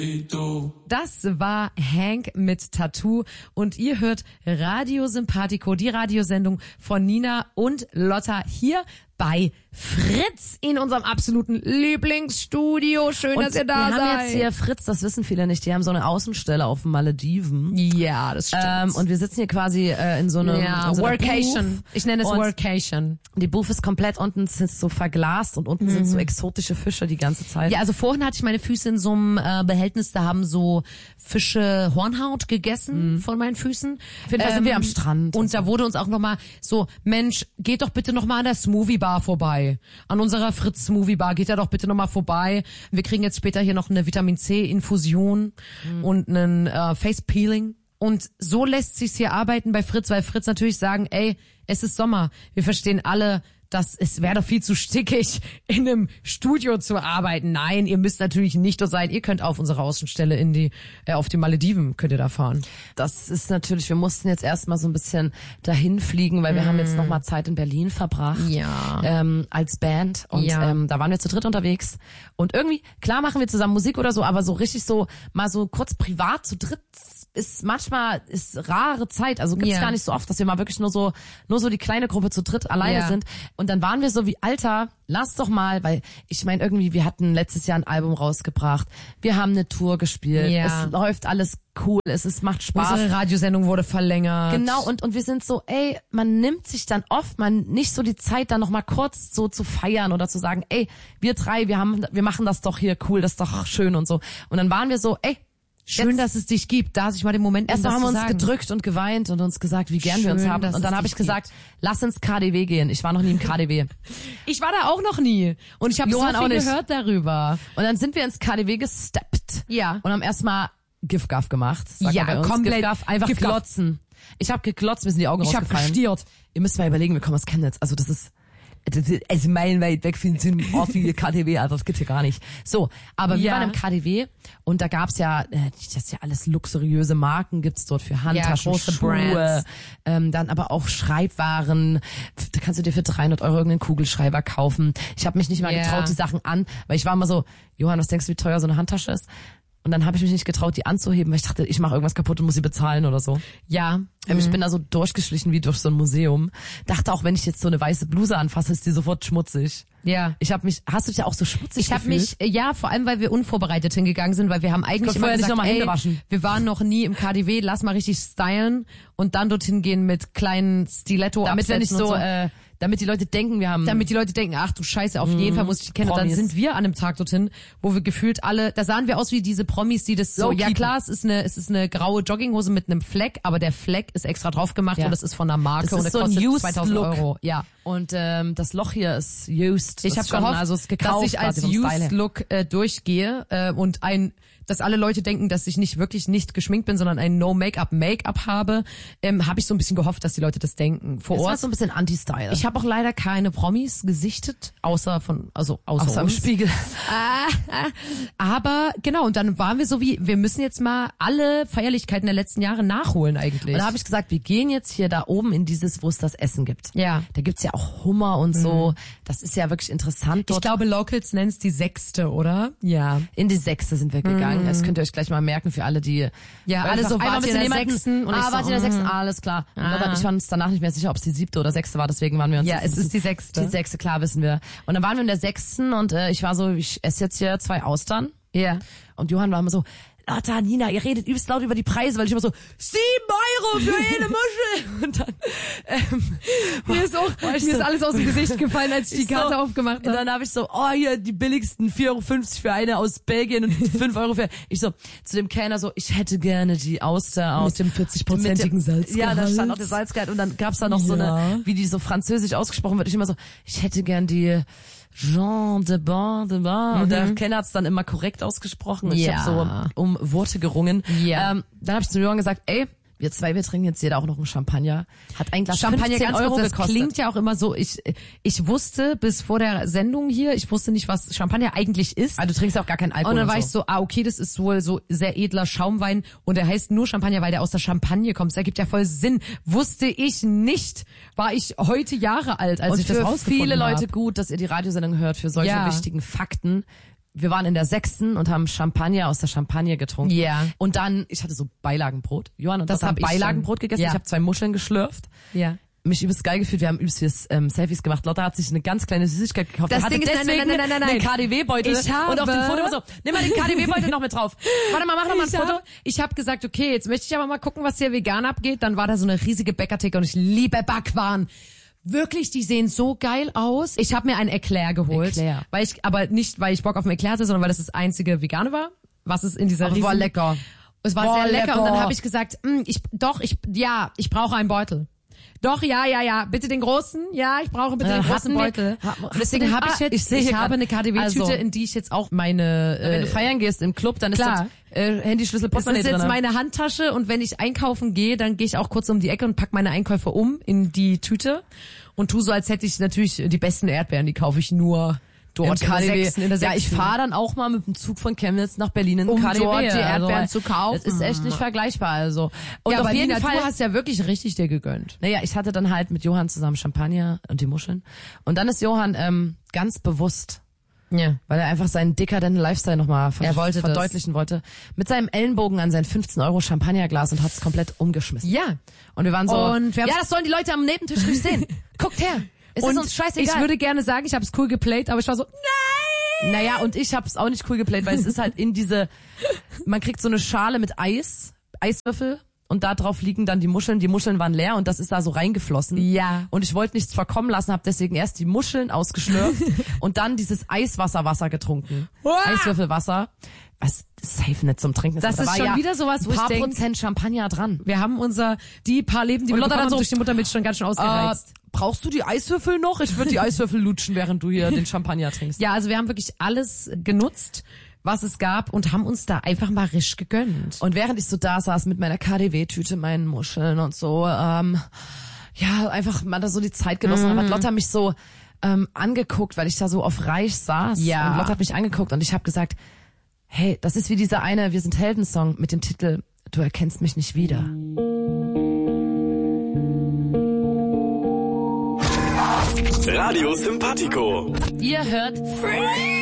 Das war Hank mit Tattoo und ihr hört Radio Sympathico, die Radiosendung von Nina und Lotta hier bei Fritz in unserem absoluten Lieblingsstudio. Schön, dass ihr da seid. Wir haben jetzt hier Fritz, das wissen viele nicht, die haben so eine Außenstelle auf den Malediven. Ja, das stimmt. Und wir sitzen hier quasi in so einem Workation. Booth. Ich nenne es Workation. Die Booth ist komplett unten sind so verglast und unten sind so exotische Fische die ganze Zeit. Ja, also vorhin hatte ich meine Füße in so einem Behältnis, da haben so Fische Hornhaut gegessen von meinen Füßen. Auf jeden Fall sind wir am Strand. Und da wurde uns auch nochmal so, Mensch, geht doch bitte nochmal an der Smoothie Bar vorbei. An unserer Fritz Smoothie Bar. Geht da doch bitte nochmal vorbei. Wir kriegen jetzt später hier noch eine Vitamin C Infusion und einen Face Peeling. Und so lässt sich's hier arbeiten bei Fritz, weil Fritz natürlich sagen, ey, es ist Sommer. Wir verstehen alle, dass es wäre doch viel zu stickig, in einem Studio zu arbeiten. Nein, ihr müsst natürlich nicht dort sein. Ihr könnt auf unsere Außenstelle auf die Malediven könnt ihr da fahren. Das ist natürlich, wir mussten jetzt erstmal so ein bisschen dahin fliegen, weil wir haben jetzt nochmal Zeit in Berlin verbracht. Ja. Als Band. Und da waren wir zu dritt unterwegs. Und irgendwie, klar machen wir zusammen Musik oder so, aber so richtig so, mal so kurz privat zu dritt ist rare Zeit, also gibt's gar nicht so oft, dass wir mal wirklich nur so die kleine Gruppe zu dritt alleine sind. Und dann waren wir so wie, Alter, lass doch mal, weil ich meine irgendwie, wir hatten letztes Jahr ein Album rausgebracht, wir haben eine Tour gespielt, es läuft alles cool, macht Spaß. Unsere Radiosendung wurde verlängert. Genau, und wir sind so, ey, man nimmt sich dann oft nicht so die Zeit, dann noch mal kurz so zu feiern oder zu sagen, ey, wir drei, wir machen das doch hier cool, das ist doch schön und so. Und dann waren wir so, ey, schön, dass es dich gibt. Da sich mal den Moment erst haben wir uns gedrückt und geweint und uns gesagt, wie gern wir uns haben. Und dann habe ich gesagt, lass ins KaDeWe gehen. Ich war noch nie im KaDeWe. Ich war da auch noch nie. Und ich habe so viel gehört darüber. Und dann sind wir ins KaDeWe gesteppt. Ja. Und haben erstmal Gif-Gaf gemacht. Komplett. Gif-Gaf, einfach glotzen. Ich habe geglotzt, mir sind die Augen rausgefallen. Ich habe gestiert. Ihr müsst mal überlegen, wir kommen aus Chemnitz. Also das ist meilenweit weg von dem Ort wie KaDeWe, also das gibt's hier gar nicht. So, aber wir waren im KaDeWe und da gab's das ist ja alles luxuriöse Marken gibt's dort für Handtaschen, große Schuhe, Brands. Dann aber auch Schreibwaren. Da kannst du dir für 300 € irgendeinen Kugelschreiber kaufen. Ich habe mich nicht mal getraut, die Sachen weil ich war immer so, Johann, was denkst du, wie teuer so eine Handtasche ist? Und dann habe ich mich nicht getraut, die anzuheben, weil ich dachte, ich mache irgendwas kaputt und muss sie bezahlen oder so. Ja. Ich bin da so durchgeschlichen wie durch so ein Museum. Dachte auch, wenn ich jetzt so eine weiße Bluse anfasse, ist die sofort schmutzig. Ja. Hast du dich ja auch so schmutzig gefühlt? Vor allem, weil wir unvorbereitet hingegangen sind, weil wir haben eigentlich immer gesagt, Hände waschen. Wir waren noch nie im KaDeWe, lass mal richtig stylen und dann dorthin gehen mit kleinen Stiletto damit wir nicht so, damit die Leute denken, ach du Scheiße, auf jeden Fall muss ich die kennen. Promis. Und dann sind wir an einem Tag dorthin, wo wir gefühlt alle, da sahen wir aus wie diese Promis, die das so, ja klar, es ist eine graue Jogginghose mit einem Fleck, aber der Fleck ist extra drauf gemacht und das ist von einer Marke das und ist der so kostet 2.000 €. Ja. Und das Loch hier ist used. Ich habe gehofft, dass ich als used Look durchgehe und dass alle Leute denken, dass ich nicht geschminkt bin, sondern ein No-Make-up habe, habe ich so ein bisschen gehofft, dass die Leute das denken. Vor Ort war so ein bisschen Anti-Style. Ich habe auch leider keine Promis gesichtet, außer im Spiegel. Aber genau, und dann waren wir so wie, wir müssen jetzt mal alle Feierlichkeiten der letzten Jahre nachholen eigentlich. Und da habe ich gesagt, wir gehen jetzt hier da oben in wo es das Essen gibt. Ja. Da gibt's ja auch Hummer und so. Das ist ja wirklich interessant dort. Ich glaube, Locals nennen es die 6., oder? Ja. In die 6. sind wir gegangen. Das könnt ihr euch gleich mal merken für alle, die alle so wart in der 6. Und wart in der 6. Alles klar. Aber ich war uns danach nicht mehr sicher, ob es die 7. oder 6. war, deswegen waren wir uns es ist die 6. Die 6., klar, wissen wir. Und dann waren wir in der 6. und ich war so, ich esse jetzt hier 2 Austern. Ja. Und Johann war immer so, Lotta, Nina, ihr redet übelst laut über die Preise, weil ich immer so, 7 € für jede Muschel. Und dann, mir ist alles aus dem Gesicht gefallen, als ich die Karte aufgemacht habe. Und dann habe ich so, hier die billigsten 4,50 € für eine aus Belgien und 5 € für, ich so, zu dem Kellner so, ich hätte gerne die Auster aus. Mit dem 40%igen Salzgehalt. Ja, da stand auch der Salzgehalt und dann gab's da noch so eine, wie die so französisch ausgesprochen wird, ich immer so, ich hätte gern die Jean de Bon. Und der Kellner hat's dann immer korrekt ausgesprochen. Ich habe so um Worte gerungen. Ja. Dann habe ich zu Johann gesagt, ey, wir trinken jetzt jeder auch noch einen Champagner. Hat ein Glas Champagner 15 € das gekostet. Klingt ja auch immer so, ich wusste bis vor der Sendung hier, ich wusste nicht, was Champagner eigentlich ist. Also du trinkst auch gar keinen Alkohol. Und dann war ich so, okay, das ist wohl so sehr edler Schaumwein und der heißt nur Champagner, weil der aus der Champagne kommt. Das ergibt ja voll Sinn. Wusste ich nicht. War ich heute Jahre alt, als ich das rausgefunden habe. Und für viele Leute gut, dass ihr die Radiosendung hört für solche wichtigen Fakten. wir waren in der 6. und haben Champagner aus der Champagne getrunken. Ja. Und dann, ich hatte so Beilagenbrot. Johann und Das Lotta haben hab ich Beilagenbrot schon. gegessen. Ja. Ich habe 2 Muscheln geschlürft. Ja. Mich übelst geil gefühlt. Wir haben übelst viel Selfies gemacht. Lotta hat sich eine ganz kleine Süßigkeit gekauft. Das hatte Ding ist, deswegen nein. einen KaDeWe-Beutel. Ich habe- Und auf dem Foto so, nimm mal den KaDeWe-Beutel noch mit drauf. Warte mal, mach noch mal ein Foto. Ich habe gesagt, okay, jetzt möchte ich aber mal gucken, was hier vegan abgeht. Dann war da so eine riesige Bäckertheke und ich liebe Backwaren. Wirklich, die sehen so geil aus. Ich habe mir einen Eclair geholt. Eclair. Aber nicht, weil ich Bock auf einen Eclair hatte, sondern weil das das einzige Vegane war, was es in dieser Aber es war lecker. Es war Boah, sehr lecker. Und dann lecker. habe ich gesagt, ich brauche einen Beutel. Doch, ja, bitte den großen. Ja, ich brauche bitte den großen Beutel. Und deswegen habe ich jetzt, ich habe eine KaDeWe-Tüte, also, in die ich jetzt auch meine... wenn du feiern gehst im Club, dann klar. ist das Handyschlüssel, Das Portemonnaie ist jetzt drin. meine Handtasche und wenn ich einkaufen gehe, dann gehe ich auch kurz um die Ecke und pack meine Einkäufe in die Tüte und tu so, als hätte ich natürlich die besten Erdbeeren, die kaufe ich nur dort Im KaDeWe. in der Ja, ich 6. fahre dann auch mal mit dem Zug von Chemnitz nach Berlin in den Um KaDeWe. dort die Erdbeeren zu kaufen. Das ist echt nicht vergleichbar, also. Und Ja, auf aber jeden Nina, Fall, du hast ja wirklich richtig dir gegönnt. naja, ich hatte dann halt mit Johann zusammen Champagner und die Muscheln. Und dann ist Johann ganz bewusst, Ja. weil er einfach seinen dekadenten Lifestyle nochmal Er wollte das. verdeutlichen wollte, mit seinem Ellenbogen an sein 15 € Champagnerglas und hat es komplett umgeschmissen. Ja. Und wir waren so, Und wir ja, haben's- das sollen die Leute am Nebentisch nicht sehen. Guckt her. Es Und ist uns scheißegal. ich würde gerne sagen, ich habe es cool geplayt, aber ich war so, nein! Naja, und ich hab's auch nicht cool geplayt, weil es ist halt man kriegt so eine Schale mit Eiswürfel und da drauf liegen dann die Muscheln. Die Muscheln waren leer und das ist da so reingeflossen. Ja. Und ich wollte nichts verkommen lassen, habe deswegen erst die Muscheln ausgeschlürft und dann dieses Eiswasser getrunken. Uah! Eiswürfelwasser. Was safe nicht zum Trinken. Das Da ist war schon ja wieder sowas, wo ein ich paar denk- Prozent Champagner dran. Wir haben die paar Leben, die Und wir Lotta bekommen dann haben, so, durch die Muttermilch schon ganz schön ausgereizt. Brauchst du die Eiswürfel noch? Ich würde die Eiswürfel lutschen, während du hier den Champagner trinkst. Ja, also wir haben wirklich alles genutzt, was es gab und haben uns da einfach mal risch gegönnt. Und während ich so da saß mit meiner KaDeWe-Tüte, meinen Muscheln und so, ja, einfach mal da so die Zeit genossen habe, hat Lotta mich so angeguckt, weil ich da so auf Reich saß. Ja. Und Lotta hat mich angeguckt und ich habe gesagt, hey, das ist wie dieser eine Wir sind Helden-Song mit dem Titel Du erkennst mich nicht wieder. Radio Sympathico. Ihr hört Free